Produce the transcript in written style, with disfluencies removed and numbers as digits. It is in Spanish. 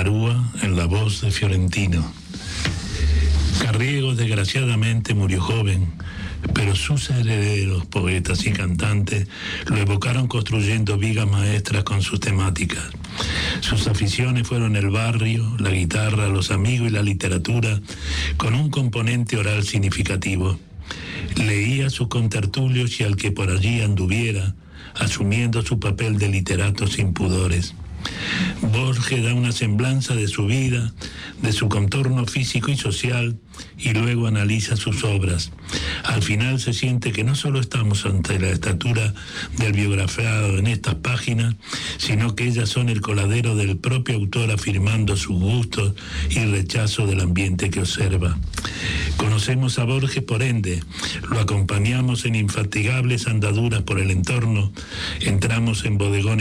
Charúa en la voz de Fiorentino. Carriego desgraciadamente murió joven, pero sus herederos, poetas y cantantes, lo evocaron construyendo vigas maestras con sus temáticas. Sus aficiones fueron el barrio, la guitarra, los amigos y la literatura, con un componente oral significativo. Leía a sus contertulios y al que por allí anduviera, asumiendo su papel de literato sin pudores. Borges da una semblanza de su vida, de su contorno físico y social, y luego analiza sus obras. Al final se siente que no solo estamos ante la estatura del biografiado en estas páginas, sino que ellas son el coladero del propio autor afirmando sus gustos y rechazo del ambiente que observa. Conocemos a Borges por ende, lo acompañamos en infatigables andaduras por el entorno, entramos en bodegones